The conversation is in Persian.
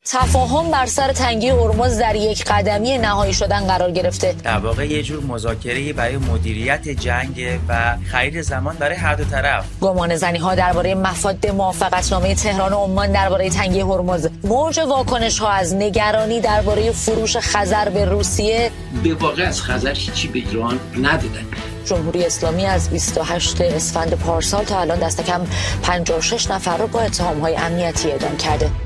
تفاهم بر سر تنگی هرمز در یک قدمی نهایی شدن قرار گرفته. در واقع یه جور مذاکره برای مدیریت جنگ و خرید زمان برای هر دو طرف. گمانه‌زنی‌ها درباره مفاد موافقتنامه تهران و عمان درباره تنگی هرمز، موج واکنش‌ها از نگرانی درباره فروش خزر به روسیه. به واقع از خزر هیچی به ایران ندادن. جمهوری اسلامی از 28 اسفند پارسال تا الان دست کم 56 نفر رو با اتهام‌های امنیتی اعدام کرده.